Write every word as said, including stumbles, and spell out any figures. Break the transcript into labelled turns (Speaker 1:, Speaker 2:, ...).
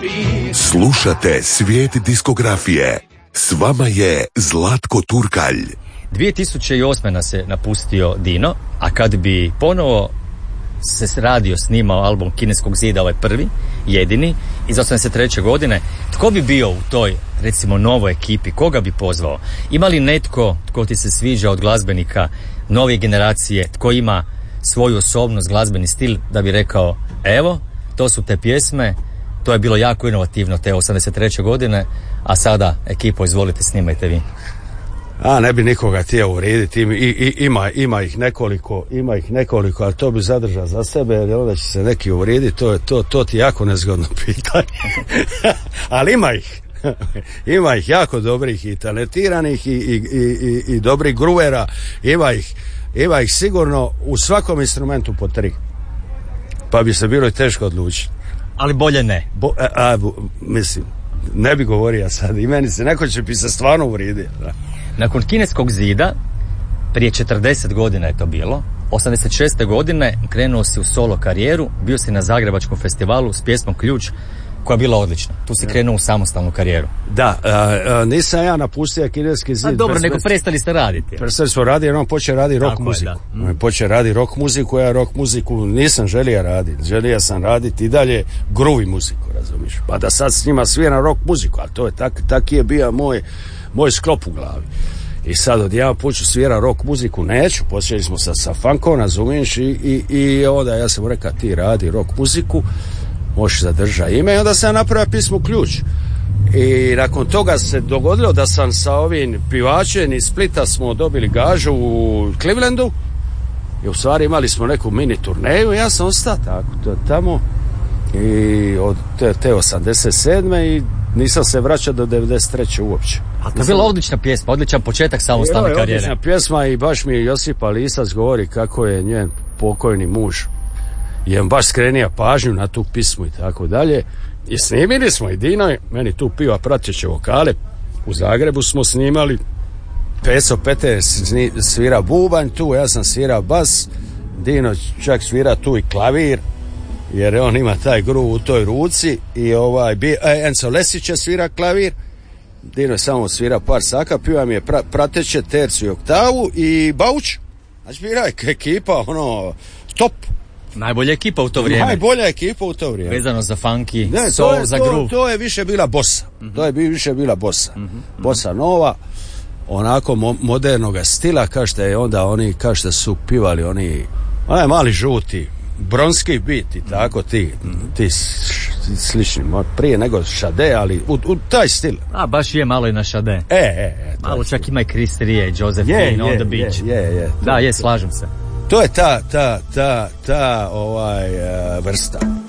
Speaker 1: Slušate Svijet diskografije. S vama je Zlatko Turkalj.
Speaker 2: dvije tisuće osme nas je napustio Dino, a kad bi ponovo se radio snimao album Kineskog zida, ovaj prvi, jedini, iz osamdeset treće godine, tko bi bio u toj, recimo, novoj ekipi, koga bi pozvao? Ima li netko tko ti se sviđa od glazbenika nove generacije, tko ima svoju osobnost, glazbeni stil, da bi rekao, evo, to su te pjesme, to je bilo jako inovativno te osamdeset treće godine, a sada, ekipo, izvolite, snimajte vi.
Speaker 3: A ne bi nikoga htio uvrijediti, I, i, ima, ima ih nekoliko, ima ih nekoliko, ali to bi zadržao za sebe, jer onda će se neki uvrijediti, to, to, to ti jako nezgodno pitanje. Ali ima ih, ima ih jako dobrih i talentiranih i, i, i, i dobrih gruvera, ima ih, ima ih sigurno u svakom instrumentu po tri, pa bi se bilo i teško odlučiti.
Speaker 2: Ali bolje ne.
Speaker 3: Bo, a, a, mislim, ne bi govorio sad, i meni se, neko će bi se stvarno uvrijedio, da.
Speaker 2: Nakon Kineskog zida, prije četrdeset godina je to bilo, osamdeset šeste godine krenuo si u solo karijeru, bio si na Zagrebačkom festivalu s pjesmom Ključ, koja je bila odlična. Tu si krenuo u samostalnu karijeru.
Speaker 3: Da, a, a, nisam ja napustio Kineski zid.
Speaker 2: A dobro, bez, nego prestali ste raditi.
Speaker 3: Prestali smo raditi jer on počeo raditi rock muziku. Mm. On počeo raditi rock muziku, ja rock muziku nisam želio raditi. Želio sam raditi i dalje groovy muziku, razumiješ. Pa da sad s njima sviram rock muziku, ali to je tak, tak je bio moj, moj sklop u glavi. I sad od ja poču svira rock muziku, neću, počeli smo sa, sa funkom, razumiješ, i, i, i onda ja sam rekao, ti radi rock muziku, možeš zadržati ime, i onda sam napravio pismu Ključ. I nakon toga se dogodilo da sam sa ovim pivačem iz Splita smo dobili gažu u Clevelandu i u stvari imali smo neku mini turneju, ja sam ostao tako tamo i od te, te osamdeset sedme i nisam se vraćao do devedeset treće uopće.
Speaker 2: A to je bila odlična pjesma, odličan početak samostalne karijere.
Speaker 3: Odlična pjesma i baš mi Josipa Lisac govori kako je njen pokojni muž je baš skrenio pažnju na tu pismu i tako dalje. I snimili smo i Dino, meni tu piva prateće vokale, u Zagrebu smo snimali, Peso Peter svira bubanj tu, ja sam svirao bas, Dino čak svira tu i klavir, jer on ima taj gruv u toj ruci, i ovaj, Enzo Lesić će svira klavir, Dino je samo svira par saka, piva mi je pra, prateće tercu i oktavu i bauč, znači bila je ekipa, ono, top.
Speaker 2: Najbolja ekipa u to vrijeme.
Speaker 3: Najbolja ekipa u to vrijeme.
Speaker 2: Vezano za funky,
Speaker 3: ne,
Speaker 2: soul,
Speaker 3: je,
Speaker 2: za
Speaker 3: to,
Speaker 2: groove.
Speaker 3: To je više bila bossa. Mm-hmm. To je više bila bossa. Mm-hmm. Bossa nova, onako mo- modernoga stila, kao što je onda oni, kao što su pivali oni, onaj mali žuti, bronski beat i tako ti, mm-hmm. ti slični, prije nego Šade, ali u, u taj stil.
Speaker 2: A, baš je malo i na Šade.
Speaker 3: E, e, e.
Speaker 2: Malo čak ima i Chris Rie, Josephine, On the Beach.
Speaker 3: Je, je, je.
Speaker 2: Da, je, slažem se.
Speaker 3: To je ta, ta, ta, ta, ovaj, uh, vrsta.